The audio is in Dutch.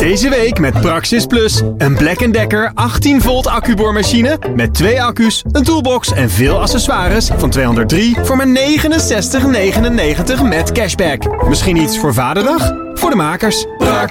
Deze week met Praxis Plus. Een Black & Decker 18 volt accuboormachine met 2 accu's, een toolbox en veel accessoires van 203 voor maar €69,99 met cashback. Misschien iets voor Vaderdag? Voor de makers. Praxis.